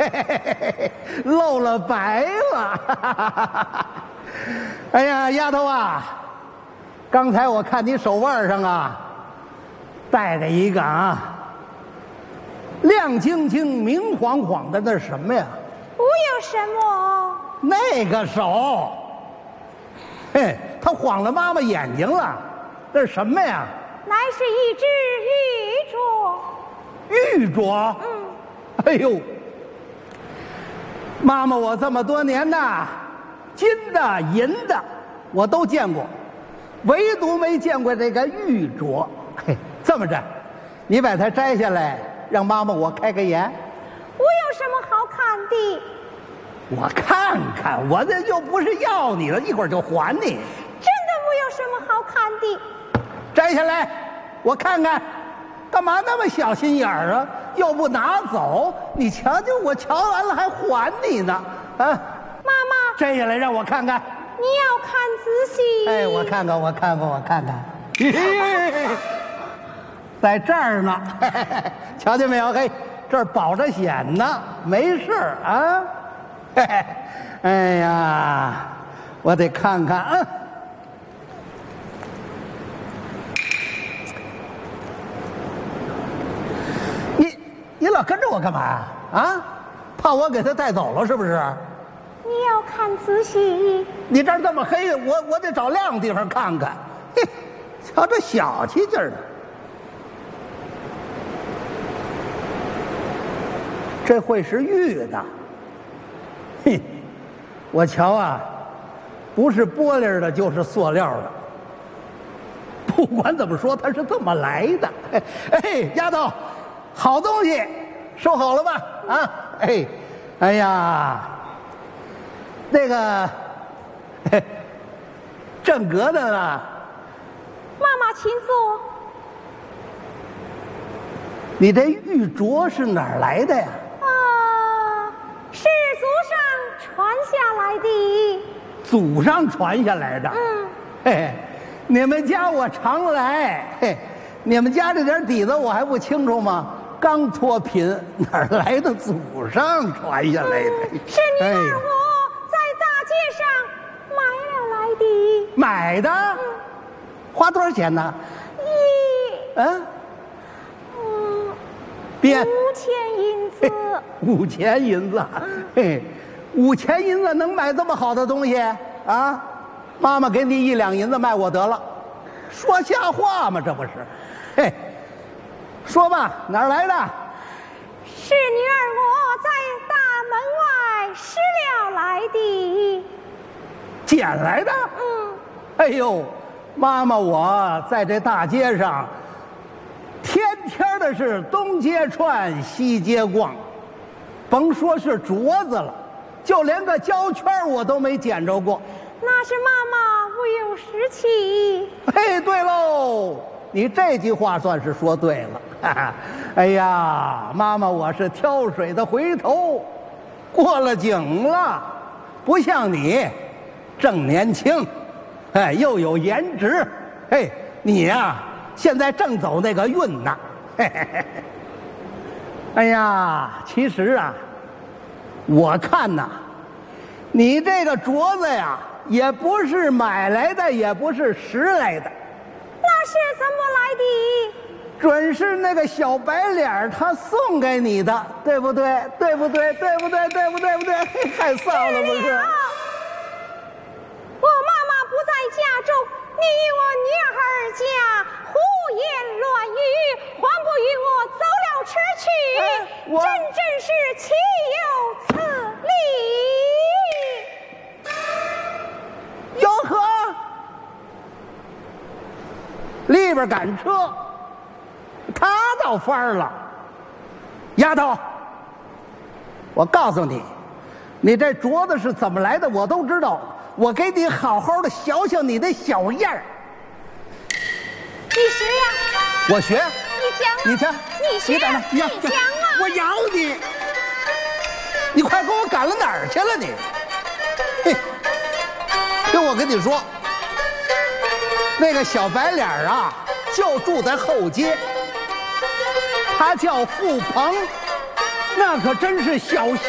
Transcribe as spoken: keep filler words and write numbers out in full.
露了白了。哎呀，丫头啊，刚才我看你手腕上啊戴着一个啊亮晶晶、明晃晃的，那是什么呀？ 我有什么？ 那个手，嘿，它晃了妈妈眼睛了，这是什么呀？ 乃是一只玉镯。 玉镯？ 嗯。 哎呦，妈妈，我这么多年呐，金的、银的我都见过，唯独没见过这个玉镯。嘿，这么着，你把它摘下来，让妈妈我开开眼。 我有什么好看的？ 我看看，我这又不是要你的，一会儿就还你。 真的我有什么好看的？ 摘下来，我看看。干嘛那么小心眼儿啊？又不拿走，你瞧瞧，我瞧完了还还你呢。啊，妈妈， 摘下来让我看看。 你要看仔细。 哎，我看看，我看看，我看看。在这儿呢，瞧见没有？嘿，这儿保着险呢，没事啊。哎呀，我得看看啊。你你老跟着我干嘛呀？啊，怕我给他带走了是不是？ 你要看仔细。 你这儿这么黑，我我得找亮地方看看。嘿，瞧这小气劲儿的。这会是玉的，嘿，我瞧啊，不是玻璃的，就是塑料的。不管怎么说，它是这么来的。哎，丫头，好东西，收好了吧？啊，哎，哎呀，那个嘿正格的呢？ 妈妈，请坐。 你这玉镯是哪儿来的呀？ 是祖上传下来的。 祖上传下来的。 嗯。 嘿，你们家我常来，嘿，你们家这点底子我还不清楚吗？刚脱贫，哪来的祖上传下来的？ 嗯、是你二我在大街上买了来的。 买的？嗯。花多少钱呢？ 一。 嗯。 嗯。 别。 五千银子。 五千银子，嘿，五千银子能买这么好的东西啊？妈妈给你一两银子卖我得了，说瞎话吗？这不是？嘿，说吧，哪儿来的？ 是女儿我在大门外拾了来的。 捡来的？ 嗯。 哎呦，妈妈，我在这大街上，天天的是东街串，西街逛。甭说是镯子了，就连个胶圈我都没捡着过。 那是妈妈无有拾起。 嘿，对喽，你这句话算是说对了。哈哈，哎呀，妈妈，我是挑水的回头，过了井了，不像你，正年轻，哎，又有颜值。嘿，你呀、啊，现在正走那个运呢。嘿嘿嘿。哎呀，其实啊，我看呐，你这个镯子呀，也不是买来的，也不是拾来的， 那是怎么来的？ 准是那个小白脸他送给你的，对不对？对不对？对不对？对不对？不对？嘿，害臊了不是？ 我妈妈不在家中，你与我女儿家胡言乱语，还不与我走了出去，哎、真正是岂有此理！ 哟呵，里边赶车，他倒翻了。丫头，我告诉你，你这镯子是怎么来的，我都知道。我给你好好的学学你的小样儿。 你学呀？ 我学。 你讲啊！ 你听， 你学， 你你讲啊！ 我咬你！你快给我赶了哪儿去了你？嘿，听我跟你说，那个小白脸啊，就住在后街，他叫付鹏，那可真是小